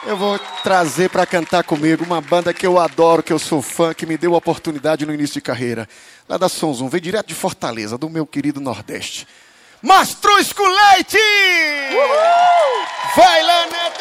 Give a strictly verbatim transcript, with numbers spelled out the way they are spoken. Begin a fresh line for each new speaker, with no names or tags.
Eu vou trazer pra cantar comigo uma banda que eu adoro, que eu sou fã, que me deu a oportunidade no início de carreira. Lá da Sonzum, veio direto de Fortaleza, do meu querido Nordeste. Mastruz com Leite! Uhul! Vai lá, Neto!